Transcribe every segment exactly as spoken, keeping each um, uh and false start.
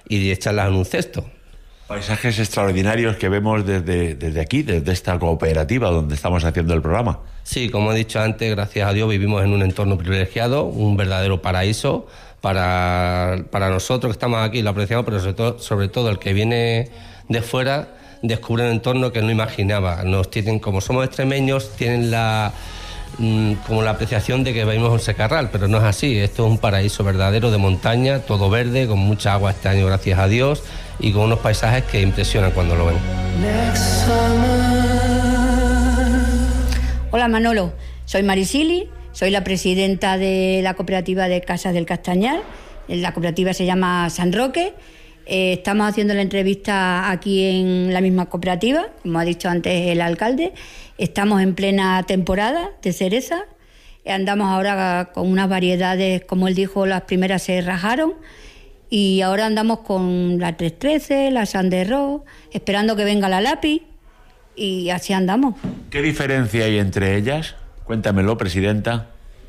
y echarlas en un cesto. Paisajes extraordinarios que vemos desde, desde aquí, desde esta cooperativa donde estamos haciendo el programa. Sí, como he dicho antes, gracias a Dios vivimos en un entorno privilegiado, un verdadero paraíso para, para nosotros que estamos aquí, lo apreciamos, pero sobre todo, sobre todo el que viene de fuera descubre un entorno que no imaginaba. Nos tienen, como somos extremeños, tienen la como la apreciación de que vivimos en Secarral, pero no es así. Esto es un paraíso verdadero de montaña, todo verde, con mucha agua este año, gracias a Dios, y con unos paisajes que impresionan cuando lo ven. Hola Manolo, soy Marisili, soy la presidenta de la cooperativa de Casas del Castañar. La cooperativa se llama San Roque. Eh, estamos haciendo la entrevista aquí en la misma cooperativa, como ha dicho antes el alcalde. Estamos en plena temporada de cereza. Andamos ahora con unas variedades, como él dijo, las primeras se rajaron. Y ahora andamos con la tres trece, la Sanderro, esperando que venga la lápiz. Y así andamos. ¿Qué diferencia hay entre ellas? Cuéntamelo, presidenta.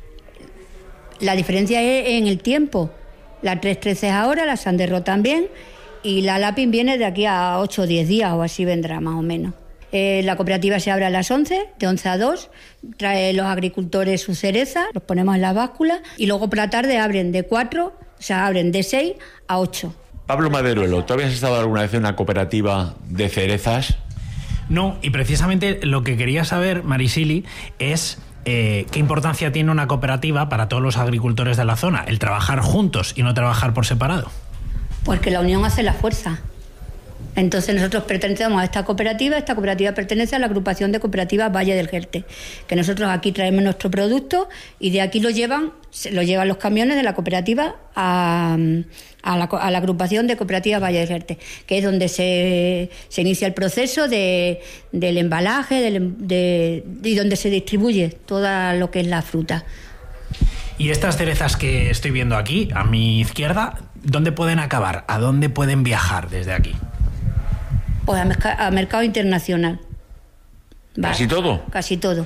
La diferencia es en el tiempo. La tres trece es ahora, la Sanderro también, y la lápiz viene de aquí a ocho o diez días, o así vendrá más o menos. Eh, la cooperativa se abre a las once, de once a dos, traen los agricultores su cereza, los ponemos en las básculas, y luego por la tarde abren de cuatro, o sea, abren de seis a ocho. Pablo Maderuelo, ¿tú habías estado alguna vez en una cooperativa de cerezas? No, y precisamente lo que quería saber, Marisili, es eh, qué importancia tiene una cooperativa para todos los agricultores de la zona, el trabajar juntos y no trabajar por separado. Porque la unión hace la fuerza. Entonces nosotros pertenecemos a esta cooperativa, esta cooperativa pertenece a la agrupación de cooperativas Valle del Jerte, que nosotros aquí traemos nuestro producto y de aquí lo llevan, lo llevan los camiones de la cooperativa a, a, la, a la agrupación de cooperativas Valle del Jerte, que es donde se, se inicia el proceso de, del embalaje del, de, y donde se distribuye todo lo que es la fruta. Y estas cerezas que estoy viendo aquí, a mi izquierda, ¿dónde pueden acabar? ¿A dónde pueden viajar desde aquí? Pues a, merc- a mercado internacional. Va, ¿casi todo? Casi todo.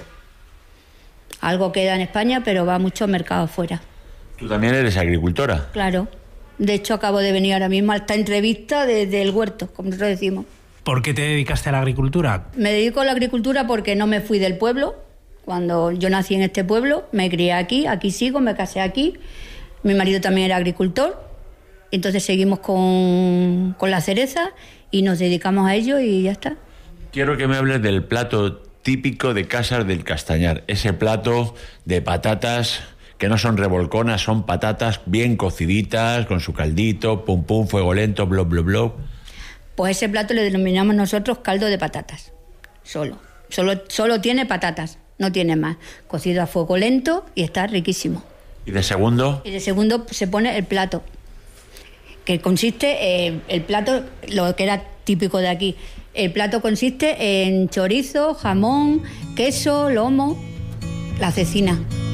Algo queda en España, pero va mucho a mercado afuera. ¿Tú también eres agricultora? Claro. De hecho, acabo de venir ahora mismo a esta entrevista desde el huerto, como nosotros decimos. ¿Por qué te dedicaste a la agricultura? Me dedico a la agricultura porque no me fui del pueblo. Cuando yo nací en este pueblo, me crié aquí, aquí sigo, me casé aquí. Mi marido también era agricultor. Entonces seguimos con, con la cereza y nos dedicamos a ello y ya está. Quiero que me hables del plato típico de Casas del Castañar. Ese plato de patatas que no son revolconas, son patatas bien cociditas, con su caldito, pum pum, fuego lento, blob, blob, blob. Pues ese plato le denominamos nosotros caldo de patatas. Solo. Solo, solo tiene patatas, no tiene más. Cocido a fuego lento y está riquísimo. ¿Y de segundo? Y de segundo se pone el plato, que consiste, eh, el plato, lo que era típico de aquí, el plato consiste en chorizo, jamón, queso, lomo, la cecina.